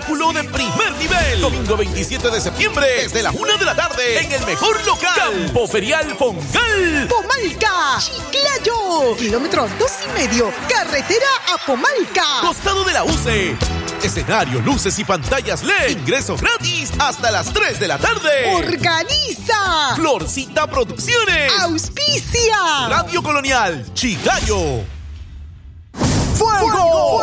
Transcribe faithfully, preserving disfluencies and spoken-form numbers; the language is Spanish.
espectáculo de primer nivel. Domingo veintisiete de septiembre, desde la una de la tarde, en el mejor local. Campo Ferial Fongal. Pomalca, Chiclayo. Kilómetro dos y medio. Carretera a Pomalca. Costado de la U C E. Escenario, luces y pantallas L E D. Ingreso gratis hasta las tres de la tarde. Organiza Florcita Producciones. Auspicia Radio Colonial Chiclayo. ¡Fuego! ¡Fuego!